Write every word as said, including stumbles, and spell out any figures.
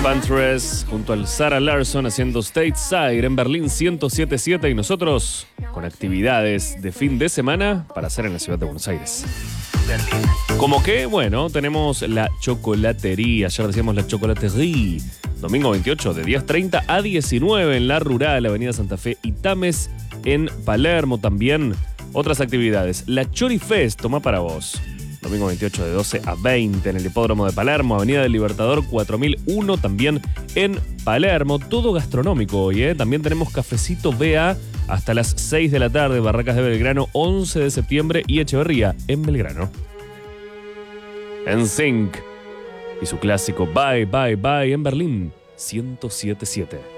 Enchantress junto al Sarah Larsson haciendo Stateside en Berlín ciento siete punto siete y nosotros con actividades de fin de semana para hacer en la ciudad de Buenos Aires. Como que, bueno, tenemos la chocolatería, ayer decíamos la chocolatería, domingo veintiocho de diez treinta a diecinueve en La Rural, Avenida Santa Fe y Tames en Palermo también. Otras actividades, la Chorifest, toma para vos. Domingo veintiocho de doce a veinte en el Hipódromo de Palermo, Avenida del Libertador cuatro mil uno también en Palermo. Todo gastronómico hoy, ¿eh? También tenemos Cafecito B A hasta las seis de la tarde, Barracas de Belgrano, once de septiembre y Echeverría en Belgrano. En Sync y su clásico Bye Bye Bye en Berlín, ciento siete punto siete.